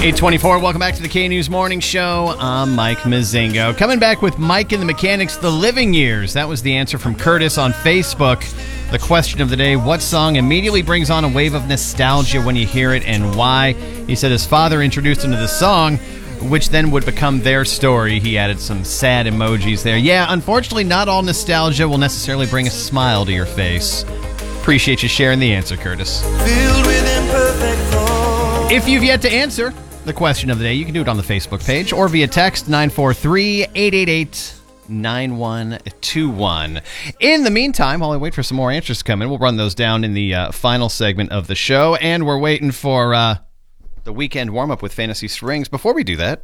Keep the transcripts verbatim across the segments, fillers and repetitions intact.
eight twenty-four, welcome back to the K-News Morning Show. I'm Mike Mazingo. Coming back with Mike and the Mechanics, The Living Years. That was the answer from Curtis on Facebook. The question of the day, what song immediately brings on a wave of nostalgia when you hear it and why? He said his father introduced him to the song, which then would become their story. He added some sad emojis there. Yeah, unfortunately, not all nostalgia will necessarily bring a smile to your face. Appreciate you sharing the answer, Curtis. Filled with imperfect thoughts. If you've yet to answer the question of the day, you can do it on the Facebook page or via text nine four three, eight eight eight, nine one two one. In the meantime, while I wait for some more answers to come in, we'll run those down in the uh, final segment of the show, and we're waiting for uh, the weekend warm-up with Fantasy Springs. Before we do that,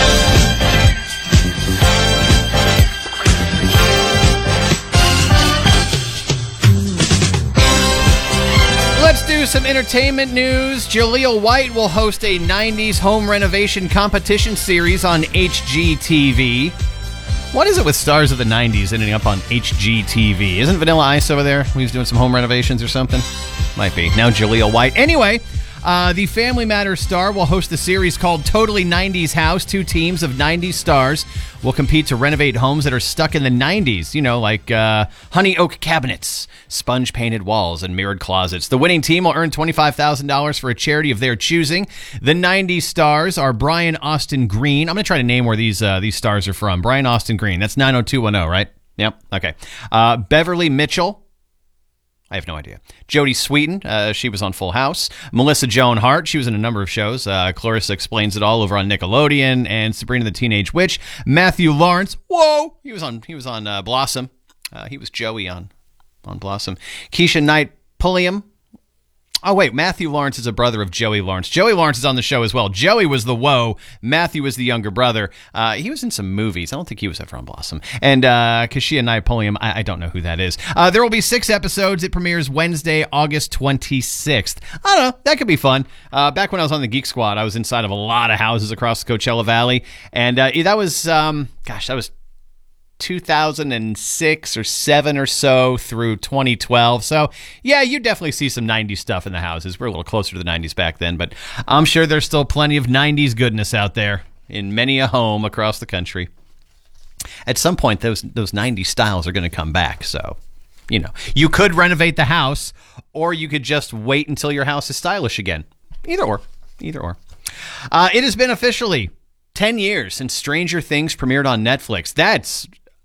let's do some entertainment news. Jaleel White will host a nineties home renovation competition series on H G T V. What is it with stars of the nineties ending up on H G T V? Isn't Vanilla Ice over there? He was doing some home renovations or something? Might be. Now Jaleel White. Anyway, uh, the Family Matters star will host the series called Totally nineties House. Two teams of nineties stars will compete to renovate homes that are stuck in the nineties. You know, like uh, honey oak cabinets, sponge-painted walls, and mirrored closets. The winning team will earn twenty-five thousand dollars for a charity of their choosing. The nineties stars are Brian Austin Green. I'm going to try to name where these uh, these stars are from. Brian Austin Green. That's nine oh two one oh, right? Yep. Okay. Uh, Beverly Mitchell. I have no idea. Jodie Sweetin, uh, she was on Full House. Melissa Joan Hart, she was in a number of shows. Uh, Clarissa Explains It All over on Nickelodeon, and Sabrina the Teenage Witch. Matthew Lawrence, whoa, he was on he was on uh, Blossom. Uh, he was Joey on on Blossom. Keisha Knight Pulliam. Oh, wait, Matthew Lawrence is a brother of Joey Lawrence. Joey Lawrence is on the show as well. Joey was the woe. Matthew was the younger brother. Uh, he was in some movies. I don't think he was ever on Blossom. And uh, Keisha Knight Pulliam, I, I don't know who that is. Uh, there will be six episodes. It premieres Wednesday, August twenty-sixth. I don't know. That could be fun. Uh, back when I was on the Geek Squad, I was inside of a lot of houses across the Coachella Valley. And uh, that was, um, gosh, that was two thousand six or seven or so through twenty twelve. So, yeah, you definitely see some nineties stuff in the houses. We're a little closer to the nineties back then, but I'm sure there's still plenty of nineties goodness out there in many a home across the country. At some point, those those nineties styles are going to come back. So, you know, you could renovate the house, or you could just wait until your house is stylish again. Either or. Either or. Uh, it has been officially ten years since Stranger Things premiered on Netflix. That's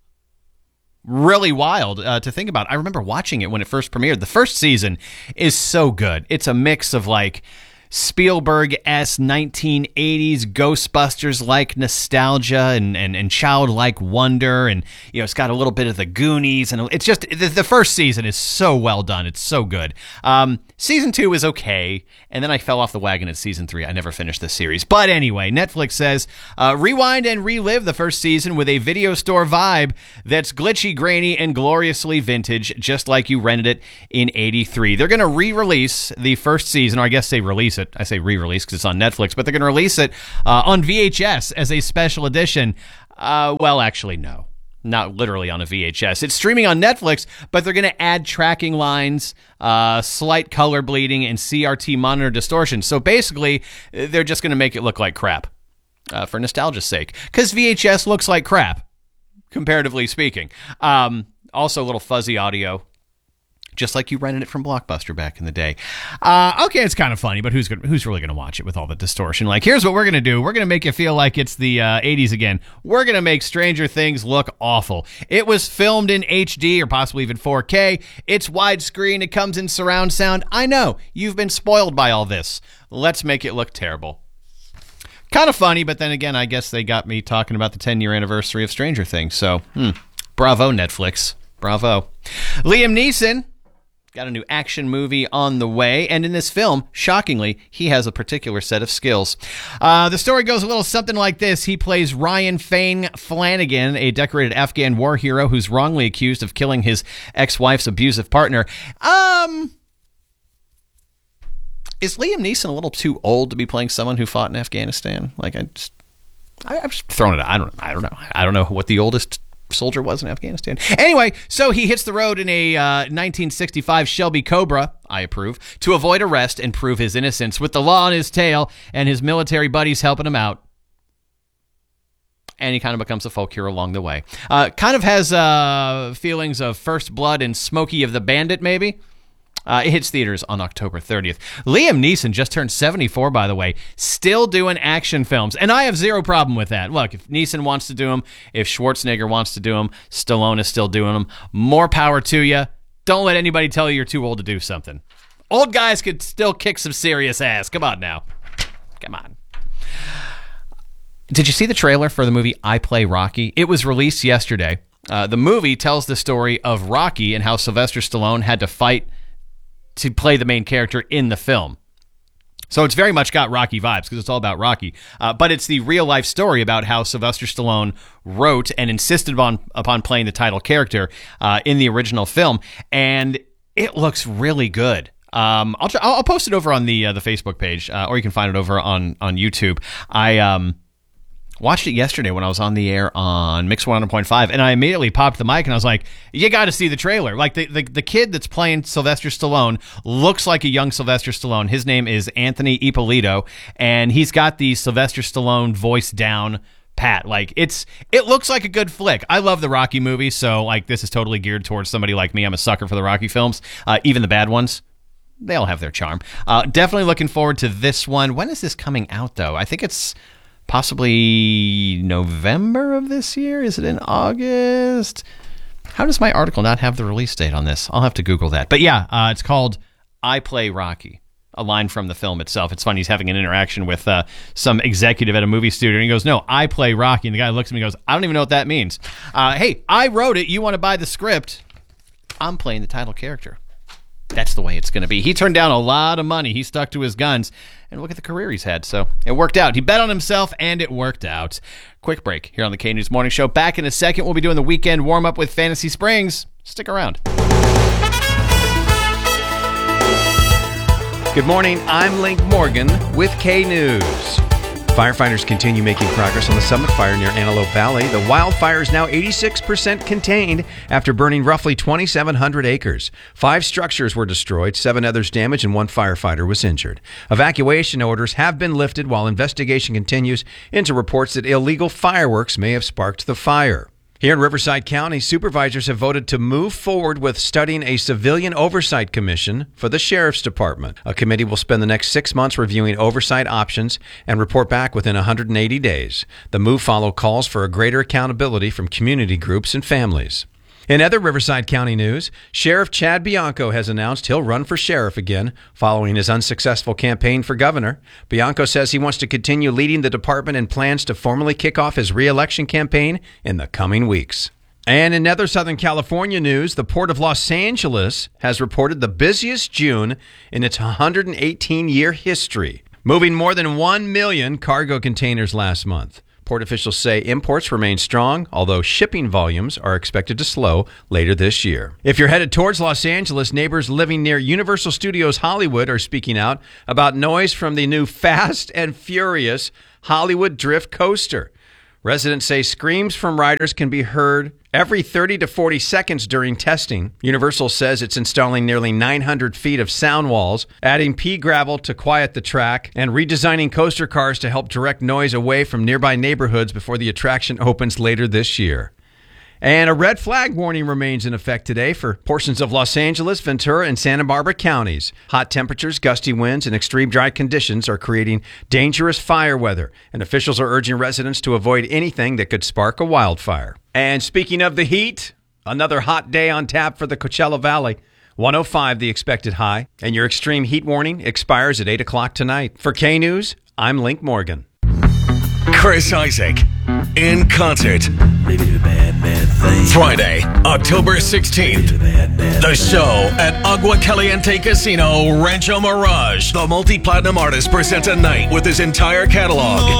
really wild uh, to think about. I remember watching it when it first premiered. The first season is so good. It's a mix of like Spielberg-esque nineteen eighties Ghostbusters-like nostalgia and, and, and childlike wonder, and you know it's got a little bit of the Goonies, and it's just the, the first season is so well done. It's so good. Um, season two is okay, and then I fell off the wagon at season three. I never finished the series, but anyway, Netflix says uh, rewind and relive the first season with a video store vibe that's glitchy, grainy, and gloriously vintage, just like you rented it in eighty-three. They're going to re-release the first season, or I guess they release it. I say re-release because it's on Netflix, but they're going to release it uh, on V H S as a special edition. Uh, well, actually, no. Not literally on a V H S. It's streaming on Netflix, but they're going to add tracking lines, uh, slight color bleeding, and C R T monitor distortion. So basically, they're just going to make it look like crap uh, for nostalgia's sake, because V H S looks like crap, comparatively speaking. Um, also, a little fuzzy audio, just like you rented it from Blockbuster back in the day. Uh, okay, it's kind of funny, but who's gonna, who's really going to watch it with all the distortion? Like, here's what we're going to do. We're going to make you feel like it's the uh, eighties again. We're going to make Stranger Things look awful. It was filmed in H D or possibly even four K. It's widescreen. It comes in surround sound. I know. You've been spoiled by all this. Let's make it look terrible. Kind of funny, but then again, I guess they got me talking about the ten-year anniversary of Stranger Things. So, hmm, bravo, Netflix. Bravo. Liam Neeson got a new action movie on the way, and in this film, shockingly, he has a particular set of skills. Uh, the story goes a little something like this. He plays Ryan Fane Flanagan, a decorated Afghan war hero who's wrongly accused of killing his ex-wife's abusive partner. Um, is Liam Neeson a little too old to be playing someone who fought in Afghanistan? Like, I just, I, I'm just throwing it out. I don't, I don't know. I don't know what the oldest soldier was in Afghanistan. Anyway, so he hits the road in a uh, nineteen sixty-five Shelby Cobra. I approve, to avoid arrest and prove his innocence with the law on his tail and his military buddies helping him out. And he kind of becomes a folk hero along the way. Uh, kind of has uh, feelings of First Blood and Smokey of the Bandit, maybe. Uh, it hits theaters on October thirtieth. Liam Neeson just turned seventy-four, by the way, still doing action films. And I have zero problem with that. Look, if Neeson wants to do them, if Schwarzenegger wants to do them, Stallone is still doing them. More power to you. Don't let anybody tell you you're too old to do something. Old guys could still kick some serious ass. Come on now. Come on. Did you see the trailer for the movie I Play Rocky? It was released yesterday. Uh, the movie tells the story of Rocky and how Sylvester Stallone had to fight to play the main character in the film. So it's very much got Rocky vibes because it's all about Rocky. Uh, but it's the real-life story about how Sylvester Stallone wrote and insisted upon, upon playing the title character uh, in the original film. And it looks really good. Um, I'll, try, I'll I'll post it over on the uh, the Facebook page, uh, or you can find it over on, on YouTube. I... um. Watched it yesterday when I was on the air on Mix one hundred point five, and I immediately popped the mic and I was like, you got to see the trailer. Like, the, the, the kid that's playing Sylvester Stallone looks like a young Sylvester Stallone. His name is Anthony Ippolito, and he's got the Sylvester Stallone voice down pat. Like, it's it looks like a good flick. I love the Rocky movies, so, like, this is totally geared towards somebody like me. I'm a sucker for the Rocky films, uh, even the bad ones. They all have their charm. Uh, definitely looking forward to this one. When is this coming out, though? I think it's possibly November of this year? Is it in August? How does my article not have the release date on this? I'll have to Google that. But yeah, uh, it's called I Play Rocky, a line from the film itself. It's funny, he's having an interaction with uh, some executive at a movie studio, and he goes, no, I play Rocky. And the guy looks at me and goes, I don't even know what that means. Uh, hey, I wrote it. You want to buy the script? I'm playing the title character. That's the way it's going to be. He turned down a lot of money. He stuck to his guns. And look at the career he's had. So it worked out. He bet on himself, and it worked out. Quick break here on the K-News Morning Show. Back in a second. We'll be doing the weekend warm-up with Fantasy Springs. Stick around. Good morning. I'm Link Morgan with K-News. Firefighters continue making progress on the Summit Fire near Antelope Valley. The wildfire is now eighty-six percent contained after burning roughly twenty-seven hundred acres. Five structures were destroyed, seven others damaged, and one firefighter was injured. Evacuation orders have been lifted while investigation continues into reports that illegal fireworks may have sparked the fire. Here in Riverside County, supervisors have voted to move forward with studying a civilian oversight commission for the Sheriff's Department. A committee will spend the next six months reviewing oversight options and report back within one hundred eighty days. The move follows calls for a greater accountability from community groups and families. In other Riverside County news, Sheriff Chad Bianco has announced he'll run for sheriff again following his unsuccessful campaign for governor. Bianco says he wants to continue leading the department and plans to formally kick off his re-election campaign in the coming weeks. And in other Southern California news, the Port of Los Angeles has reported the busiest June in its one hundred eighteen year history, moving more than one million cargo containers last month. Port officials say imports remain strong, although shipping volumes are expected to slow later this year. If you're headed towards Los Angeles, neighbors living near Universal Studios Hollywood are speaking out about noise from the new Fast and Furious Hollywood Drift Coaster. Residents say screams from riders can be heard every thirty to forty seconds during testing. Universal says it's installing nearly nine hundred feet of sound walls, adding pea gravel to quiet the track, and redesigning coaster cars to help direct noise away from nearby neighborhoods before the attraction opens later this year. And a red flag warning remains in effect today for portions of Los Angeles, Ventura, and Santa Barbara counties. Hot temperatures, gusty winds, and extreme dry conditions are creating dangerous fire weather, and officials are urging residents to avoid anything that could spark a wildfire. And speaking of the heat, another hot day on tap for the Coachella Valley. one oh five the expected high, and your extreme heat warning expires at eight o'clock tonight. For K-News, I'm Link Morgan. Chris Isaak in concert. Maybe the bad, bad thing. Friday, October sixteenth. The bad, bad The show at Agua Caliente Casino, Rancho Mirage. The multi-platinum artist presents a night with his entire catalog. I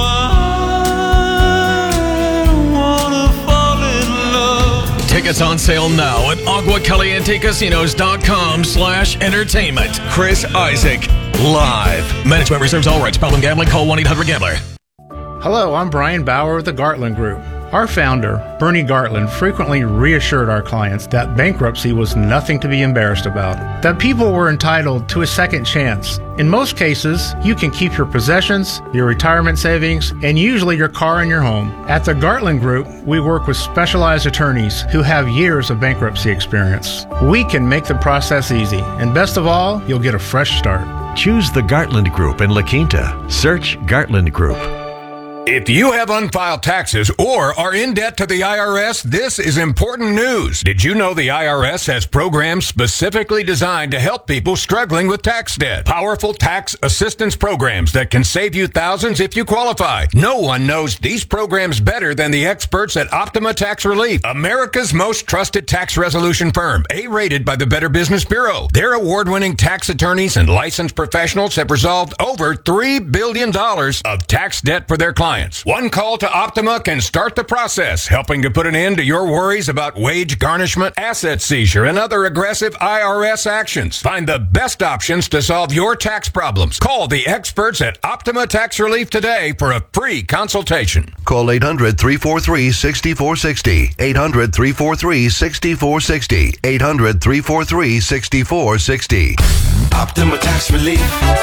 wanna fall in love. Tickets on sale now at agua caliente casinos dot com slash entertainment. Chris Isaak, live. Management reserves all rights. Problem gambling, call one eight hundred gambler. Hello, I'm Brian Bauer of the Gartland Group. Our founder, Bernie Gartland, frequently reassured our clients that bankruptcy was nothing to be embarrassed about, that people were entitled to a second chance. In most cases, you can keep your possessions, your retirement savings, and usually your car and your home. At the Gartland Group, we work with specialized attorneys who have years of bankruptcy experience. We can make the process easy, and best of all, you'll get a fresh start. Choose the Gartland Group in La Quinta. Search Gartland Group. If you have unfiled taxes or are in debt to the I R S, this is important news. Did you know the I R S has programs specifically designed to help people struggling with tax debt? Powerful tax assistance programs that can save you thousands if you qualify. No one knows these programs better than the experts at Optima Tax Relief, America's most trusted tax resolution firm, A-rated by the Better Business Bureau. Their award-winning tax attorneys and licensed professionals have resolved over three billion dollars of tax debt for their clients. One call to Optima can start the process, helping to put an end to your worries about wage garnishment, asset seizure, and other aggressive I R S actions. Find the best options to solve your tax problems. Call the experts at Optima Tax Relief today for a free consultation. Call eight hundred, three four three, six four six zero. eight hundred, three four three, six four six zero. eight hundred, three four three, six four six zero. Optima Tax Relief.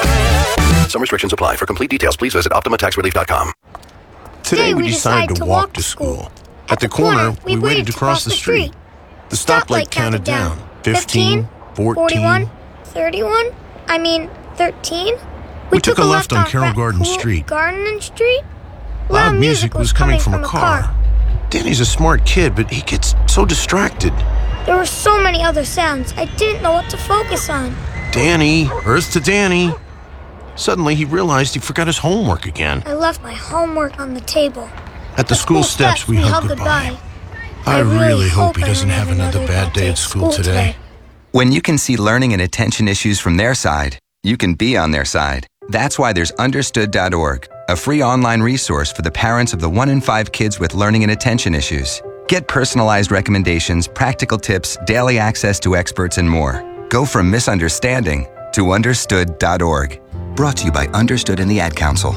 Some restrictions apply. For complete details, please visit optima tax relief dot com. Today we decided to walk to school. At the corner, we waited to cross the street. The stoplight counted down. fifteen, fourteen, thirty-one, I mean, thirteen. We took a left on Carroll Garden Street. Garden Street? Loud music was coming from a car. Danny's a smart kid, but he gets so distracted. There were so many other sounds, I didn't know what to focus on. Danny, Earth to Danny. Suddenly, he realized he forgot his homework again. I left my homework on the table. At the school steps, we hugged goodbye. I really hope he doesn't have another bad day at school today. When you can see learning and attention issues from their side, you can be on their side. That's why there's understood dot org, a free online resource for the parents of the one in five kids with learning and attention issues. Get personalized recommendations, practical tips, daily access to experts, and more. Go from misunderstanding to understood dot org. Brought to you by Understood and the Ad Council.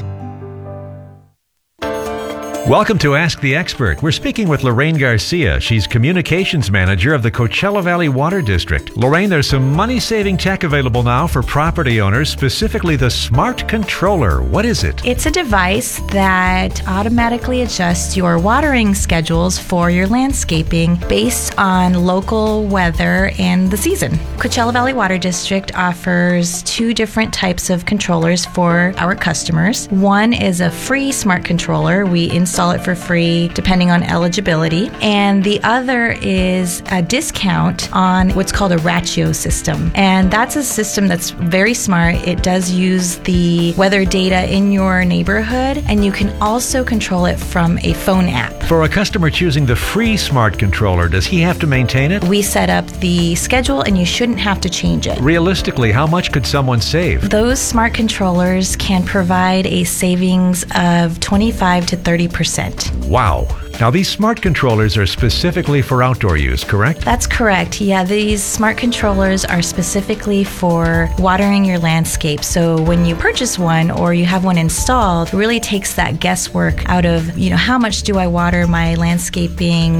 Welcome to Ask the Expert. We're speaking with Lorraine Garcia. She's Communications Manager of the Coachella Valley Water District. Lorraine, there's some money-saving tech available now for property owners, specifically the Smart Controller. What is it? It's a device that automatically adjusts your watering schedules for your landscaping based on local weather and the season. Coachella Valley Water District offers two different types of controllers for our customers. One is a free smart controller. We install it for free depending on eligibility. And the other is a discount on what's called a Ratio system. And that's a system that's very smart. It does use the weather data in your neighborhood, and you can also control it from a phone app. For a customer choosing the free smart controller, does he have to maintain it? We set up the schedule and you shouldn't have to change it. Realistically, how much could someone save? Those smart controllers can provide a savings of twenty-five to thirty percent. Wow. Now, these smart controllers are specifically for outdoor use, correct? That's correct. Yeah, these smart controllers are specifically for watering your landscape. So when you purchase one or you have one installed, it really takes that guesswork out of, you know, how much do I water my landscaping